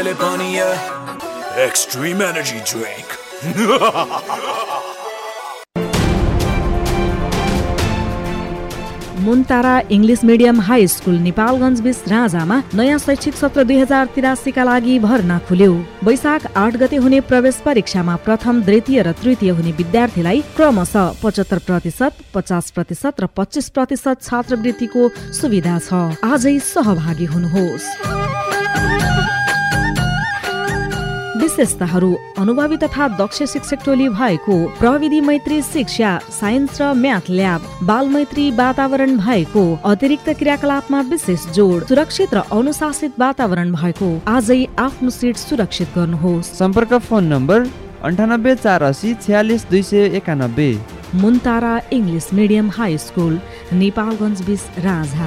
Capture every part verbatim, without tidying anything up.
Extreme energy drink. मुन्तारा English medium हाई school Nepalgunj बीस राजामा नयाँ शैक्षिक सत्र दुई हजार तिरासीका लागि भर्ना खुल्यो। वैशाख आठ गते हुने प्रवेश परीक्षामा प्रथम, द्वितीय र तृतीय हुने विद्यार्थीलाई क्रमशः पचहत्तर प्रतिशत, पचास प्रतिशत र पच्चिस प्रतिशत छात्रवृत्तिको सुविधा छ। आजै सहभागी हुनुहोस्। विशेषताहरू: अनुभवी तथा दक्ष शिक्षक टोली भएको, प्रविधि मैत्री शिक्षा, साइन्स र म्याथ ल्याब, बाल मैत्री वातावरण भएको, अतिरिक्त क्रियाकलापमा विशेष जोड, सुरक्षित र अनुशासित वातावरण भएको। आजै आफ्नो सिट सुरक्षित गर्नुहोस्। सम्पर्क फोन नम्बर अन्ठानब्बे चार असी छयालिस दुई सय एकानब्बे। मुन्तारा इङ्ग्लिस मिडियम हाई स्कुल, नेपालगञ्ज बीस राजा।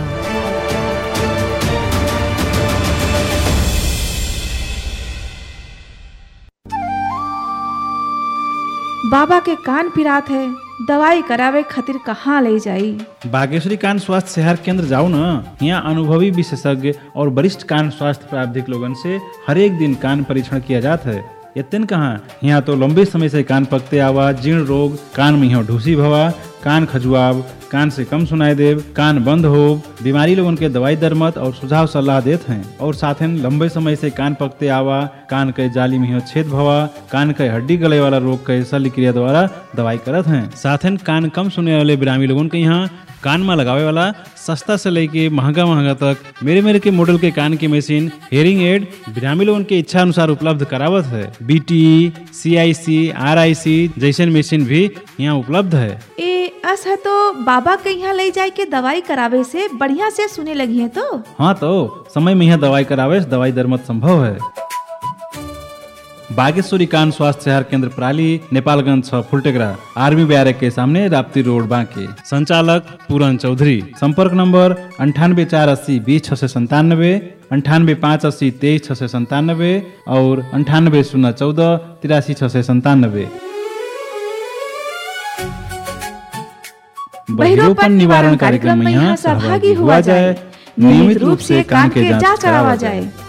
बाबा के कान पिरात है, दवाई करावे खातिर कहाँ ले जाई? बागेश्वरी कान स्वास्थ्य सेहत केंद्र जाओ न। यहाँ अनुभवी विशेषज्ञ और वरिष्ठ कान स्वास्थ्य प्रावधिक लोगन से हर एक दिन कान परीक्षण किया जाता है। यतन कहाँ, यहाँ तो लंबे समय से कान पकते आवा, जीर्ण रोग, कान में यहाँ ढूसी भवा, कान खजुआब, कान से कम सुनाई देव, कान बंद हो, बीमारी लोगन के दवाई दरमत और सुझाव सलाह देते हैं। और साथ ही लंबे समय से कान पकते आवा, कान के जाली में छेद भवा, कान के हड्डी गले वाला रोग के शल्य क्रिया द्वारा दवाई करत हैं। साथ ही कान कम सुने वाले बिरामी लोगन के यहाँ कान में लगावे वाला सस्ता से लेके महंगा महंगा तक मेरे मेरे के मॉडल के कान की मशीन, हेयरिंग एड बिरामी लोगन के इच्छा अनुसार उपलब्ध करावत है। बीटी, सीआईसी, आरआईसी जैसे मशीन भी यहाँ उपलब्ध है। ए अस है तो बाबा के यहाँ ले जाए के दवाई करावे से बढ़िया से सुने लगी है तो? हाँ तो समय में यहाँ दवाई करावे से दवाई दरमत संभव है। बागेश्वरी कान स्वास्थ्य सेहत केंद्र प्राली, नेपालगंज छ फुलटेकरा, आर्मी बैरक के सामने, राप्ती रोड, बांके। संचालक पूरन चौधरी। संपर्क नंबर अंठानबे चार अस्सी बीस छह सौ संतानबे, अंठानबे पाँच अस्सी तेईस छह सौ संतानबे और अंठानबे शून्य चौदह तिरासी छह सौ संतानबे। बहिरोपन निवारण कार्यक्रम में यहाँ सहभागी हुआ जाए। नियमित रूप से कान के जांच करावा जाए।